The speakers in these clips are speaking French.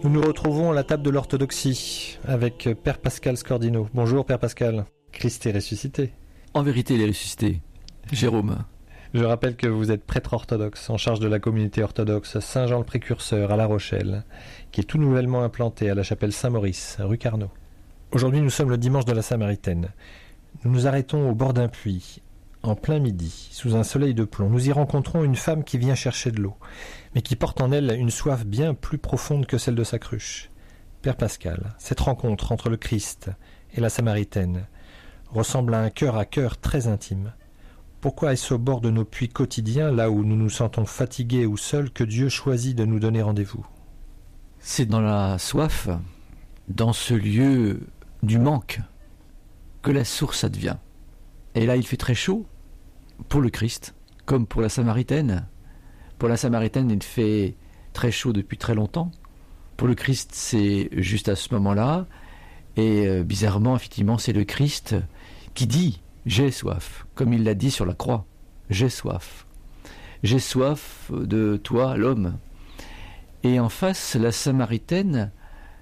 Nous nous retrouvons à la table de l'orthodoxie avec Père Pascal Scordino. Bonjour Père Pascal, Christ est ressuscité. En vérité, il est ressuscité. Jérôme. Je rappelle que vous êtes prêtre orthodoxe en charge de la communauté orthodoxe Saint-Jean le Précurseur à La Rochelle, qui est tout nouvellement implantée à la chapelle Saint-Maurice, rue Carnot. Aujourd'hui, nous sommes le dimanche de la Samaritaine. Nous nous arrêtons au bord d'un puits, en plein midi, sous un soleil de plomb. Nous y rencontrons une femme qui vient chercher de l'eau, mais qui porte en elle une soif bien plus profonde que celle de sa cruche. Père Pascal, cette rencontre entre le Christ et la Samaritaine ressemble à cœur très intime. Pourquoi est-ce au bord de nos puits quotidiens, là où nous nous sentons fatigués ou seuls, que Dieu choisit de nous donner rendez-vous? C'est dans la soif, dans ce lieu du manque, que la source advient. Et là, il fait très chaud pour le Christ, comme pour la Samaritaine. Pour la Samaritaine, il fait très chaud depuis très longtemps. Pour le Christ, c'est juste à ce moment-là. Et bizarrement, effectivement, c'est le Christ qui dit « J'ai soif », comme il l'a dit sur la croix. « J'ai soif. J'ai soif de toi, l'homme. » Et en face, la Samaritaine,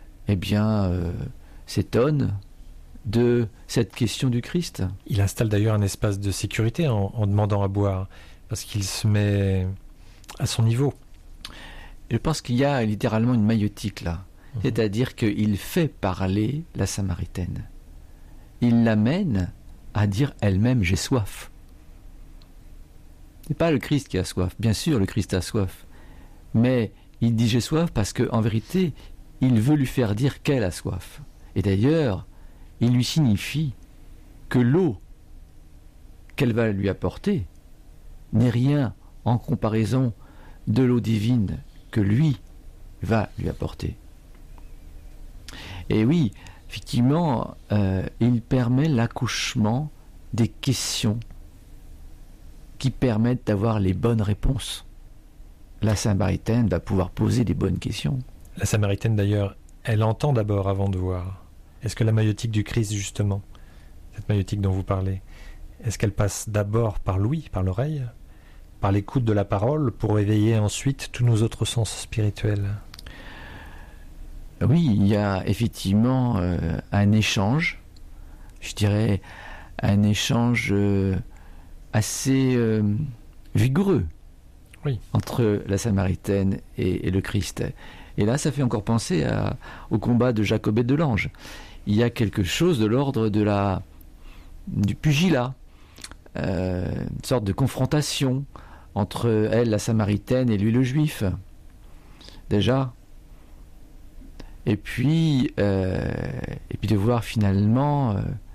s'étonne de cette question du Christ. Il installe d'ailleurs un espace de sécurité en demandant à boire, parce qu'il se met à son niveau. Je pense qu'il y a littéralement une maïeutique là. C'est-à-dire qu'il fait parler la Samaritaine. Il l'amène à dire elle-même « j'ai soif ». Ce n'est pas le Christ qui a soif. Bien sûr, le Christ a soif. Mais il dit « j'ai soif » parce qu'en vérité, il veut lui faire dire qu'elle a soif. Et d'ailleurs, il lui signifie que l'eau qu'elle va lui apporter n'est rien en comparaison de l'eau divine que lui va lui apporter. Et oui, effectivement, il permet l'accouchement des questions qui permettent d'avoir les bonnes réponses. La Samaritaine va pouvoir poser des bonnes questions. La Samaritaine, d'ailleurs, elle entend d'abord avant de voir. Est-ce que la maïeutique du Christ, justement, cette maïeutique dont vous parlez, est-ce qu'elle passe d'abord par l'ouïe, par l'oreille, par l'écoute de la parole, pour éveiller ensuite tous nos autres sens spirituels? Oui, il y a effectivement un échange, je dirais un échange assez vigoureux entre la Samaritaine et le Christ. Et là, ça fait encore penser au combat de Jacob et de l'ange. Il y a quelque chose de l'ordre du pugilat, une sorte de confrontation entre elle, la Samaritaine, et lui, le Juif. Déjà. Et puis de voir finalement,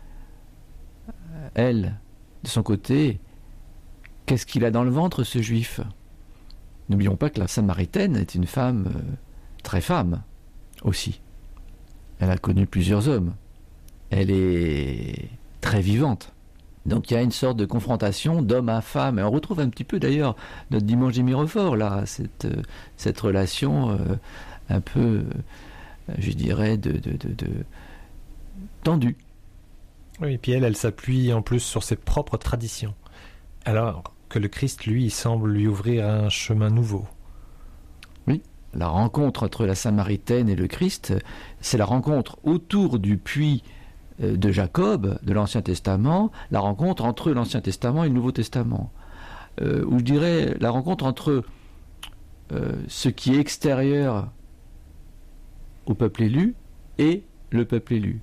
elle, de son côté, qu'est-ce qu'il a dans le ventre, ce Juif? N'oublions pas que la Samaritaine est une femme très femme aussi. Elle a connu plusieurs hommes. Elle est très vivante. Donc il y a une sorte de confrontation d'homme à femme. Et on retrouve un petit peu d'ailleurs notre dimanche des Mireforts, là, cette relation un peu, je dirais, de tendue. Oui, et puis elle s'appuie en plus sur ses propres traditions. Alors que le Christ, lui, semble lui ouvrir un chemin nouveau. Oui. La rencontre entre la Samaritaine et le Christ, c'est la rencontre autour du puits de Jacob, de l'Ancien Testament, la rencontre entre l'Ancien Testament et le Nouveau Testament. Ou je dirais la rencontre entre ce qui est extérieur au peuple élu et le peuple élu.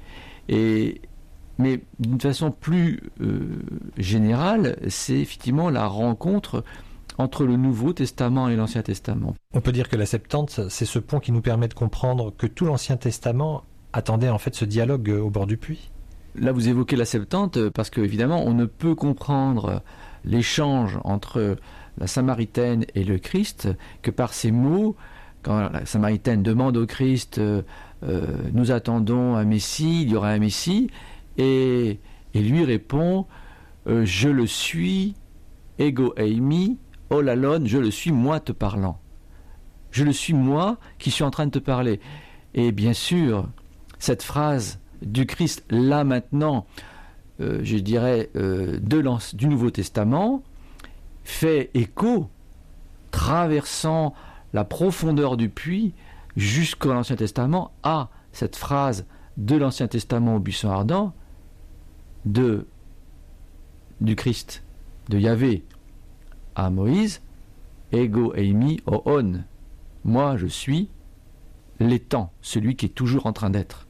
Mais d'une façon plus générale, c'est effectivement la rencontre entre le Nouveau Testament et l'Ancien Testament. On peut dire que la Septante, c'est ce pont qui nous permet de comprendre que tout l'Ancien Testament attendait en fait ce dialogue au bord du puits. Là, vous évoquez la Septante parce qu'évidemment, on ne peut comprendre l'échange entre la Samaritaine et le Christ que par ces mots. Quand la Samaritaine demande au Christ nous attendons un Messie, il y aura un Messie, et lui répond je le suis, ego eimi, olalon, je le suis moi te parlant. Je le suis moi qui suis en train de te parler. Et bien sûr, cette phrase du Christ là maintenant, je dirais du Nouveau Testament, fait écho, traversant la profondeur du puits jusqu'à l'Ancien Testament, a cette phrase de l'Ancien Testament au buisson ardent, du Christ, de Yahvé à Moïse, Ego eimi oon, moi je suis l'étant, celui qui est toujours en train d'être.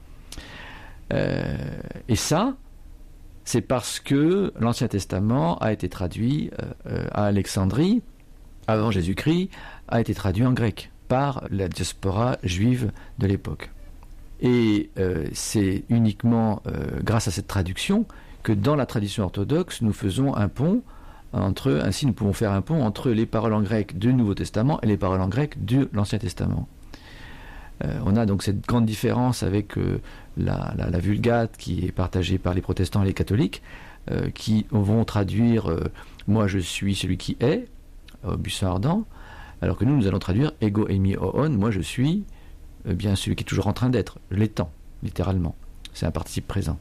Et ça, c'est parce que l'Ancien Testament a été traduit à Alexandrie, avant Jésus-Christ, a été traduit en grec par la diaspora juive de l'époque. Et c'est uniquement grâce à cette traduction que dans la tradition orthodoxe, nous faisons un pont ainsi nous pouvons faire un pont entre les paroles en grec du Nouveau Testament et les paroles en grec de l'Ancien Testament. On a donc cette grande différence avec la Vulgate qui est partagée par les protestants et les catholiques, qui vont traduire moi je suis celui qui est au buisson ardent, alors que nous allons traduire ego eimi oon, moi je suis bien celui qui est toujours en train d'être, l'étant, littéralement. C'est un participe présent.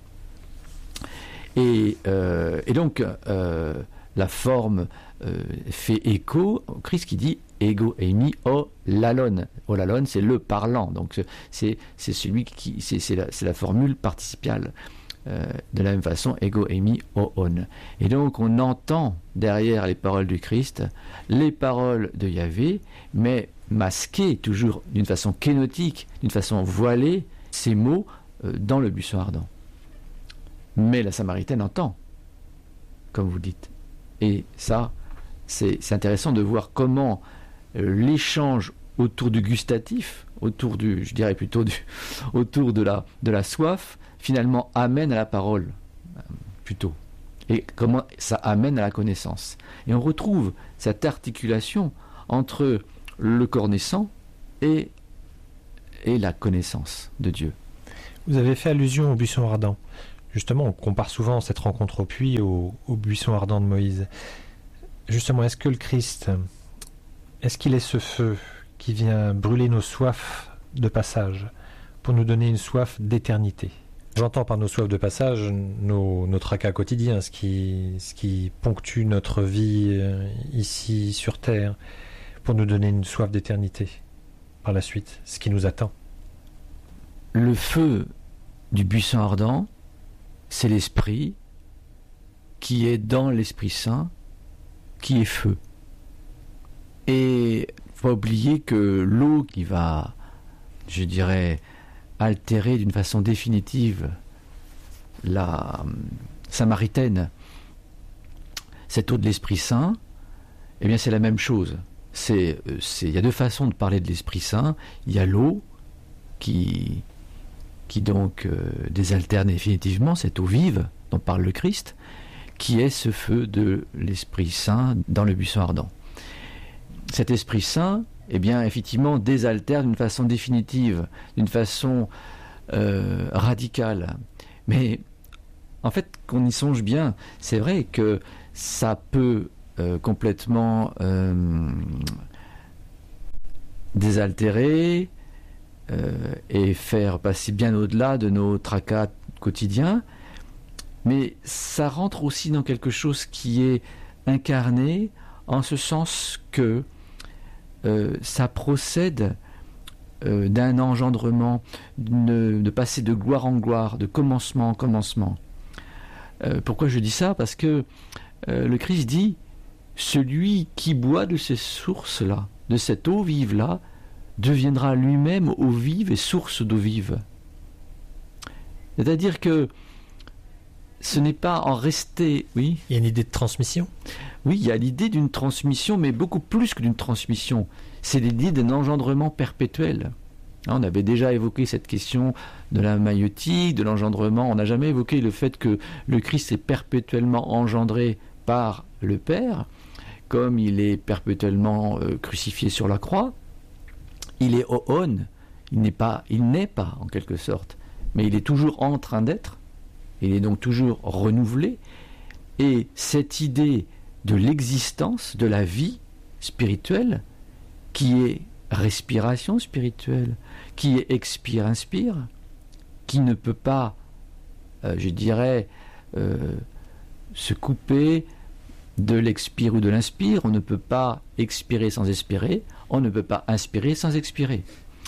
Et donc la forme fait écho au Christ qui dit ego eimi o lalon. O lalon, c'est le parlant. Donc c'est celui qui c'est la formule participiale. De la même façon, ego eimi oon. Et donc on entend derrière les paroles du Christ les paroles de Yahvé, mais masquées toujours d'une façon kénotique, d'une façon voilée, ces mots dans le buisson ardent. Mais la Samaritaine entend, comme vous dites. Et ça, c'est intéressant de voir comment l'échange autour du gustatif, autour de la soif, finalement amène à la parole, plutôt. Et comment ça amène à la connaissance. Et on retrouve cette articulation entre le corps naissant et la connaissance de Dieu. Vous avez fait allusion au buisson ardent. Justement, on compare souvent cette rencontre au puits au buisson ardent de Moïse. Justement, est-ce que le Christ, est-ce qu'il est ce feu qui vient brûler nos soifs de passage pour nous donner une soif d'éternité? J'entends par nos soifs de passage nos tracas quotidiens, ce qui ponctue notre vie ici sur Terre, pour nous donner une soif d'éternité par la suite, ce qui nous attend. Le feu du buisson ardent, c'est l'esprit qui est dans l'Esprit Saint, qui est feu. Et il ne faut pas oublier que l'eau qui va, je dirais, altérer d'une façon définitive la Samaritaine, cette eau de l'Esprit Saint, eh bien c'est la même chose. Il y a deux façons de parler de l'Esprit Saint. Il y a l'eau qui donc désaltère définitivement cette eau vive dont parle le Christ, qui est ce feu de l'Esprit Saint dans le buisson ardent. Cet Esprit Saint, eh bien, effectivement, désaltère d'une façon définitive, d'une façon radicale. Mais, en fait, qu'on y songe bien, c'est vrai que ça peut complètement désaltérer et faire passer bien au-delà de nos tracas quotidiens, mais ça rentre aussi dans quelque chose qui est incarné, en ce sens que ça procède d'un engendrement, de passer de gloire en gloire, de commencement en commencement. Pourquoi je dis ça? Parce que le Christ dit, celui qui boit de ces sources-là, de cette eau vive-là, deviendra lui-même eau vive et source d'eau vive. C'est-à-dire que ce n'est pas en rester... Oui. Il y a une idée de transmission. Oui, il y a l'idée d'une transmission, mais beaucoup plus que d'une transmission. C'est l'idée d'un engendrement perpétuel. On avait déjà évoqué cette question de la maïeutique, de l'engendrement. On n'a jamais évoqué le fait que le Christ est perpétuellement engendré par le Père, comme il est perpétuellement crucifié sur la croix. Il est oon, il n'est pas en quelque sorte, mais il est toujours en train d'être. Il est donc toujours renouvelé. Et cette idée de l'existence, de la vie spirituelle, qui est respiration spirituelle, qui est expire-inspire, qui ne peut pas, je dirais, se couper de l'expire ou de l'inspire. On ne peut pas expirer sans expirer, on ne peut pas inspirer sans expirer.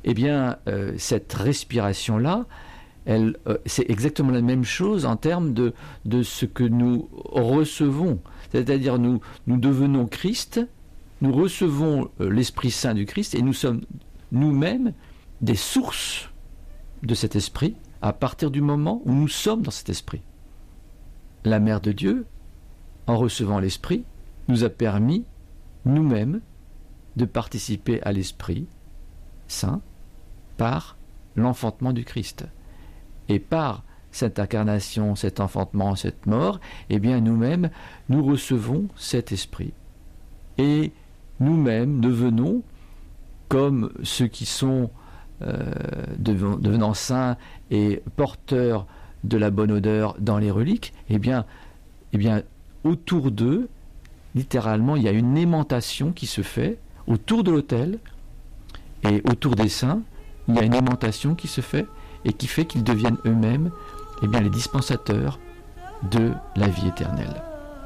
eh bien, cette respiration-là, c'est exactement la même chose en termes de ce que nous recevons. C'est-à-dire, nous devenons Christ, nous recevons l'Esprit Saint du Christ, et nous sommes nous-mêmes des sources de cet esprit à partir du moment où nous sommes dans cet esprit. La Mère de Dieu, en recevant l'esprit, nous a permis nous-mêmes de participer à l'Esprit Saint par l'enfantement du Christ. Et par cette incarnation, cet enfantement, cette mort, eh bien nous-mêmes, nous recevons cet esprit. Et nous-mêmes devenons, comme ceux qui sont devenant saints et porteurs de la bonne odeur dans les reliques, eh bien autour d'eux, littéralement, il y a une aimantation qui se fait autour de l'autel, et autour des saints, il y a une aimantation qui se fait, et qui fait qu'ils deviennent eux-mêmes les dispensateurs de la vie éternelle.